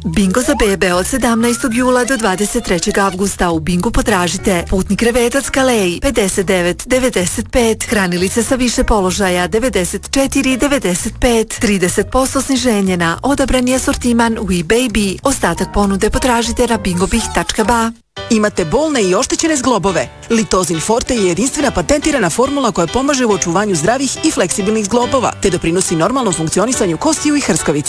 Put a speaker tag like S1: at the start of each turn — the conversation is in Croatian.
S1: Bingo za bebe od 17. jula do 23. avgusta. U Bingu potražite putni krevetac Calais 59,95, hranilice sa više položaja 94,95, 30% sniženje na odabrani asortiman We Baby. Ostatak ponude potražite na bingobih.ba.
S2: Imate bolne i oštećene zglobove? Litozin Forte je jedinstvena patentirana formula koja pomaže u očuvanju zdravih i fleksibilnih zglobova, te doprinosi normalnom funkcionisanju kostiju i hrskovica.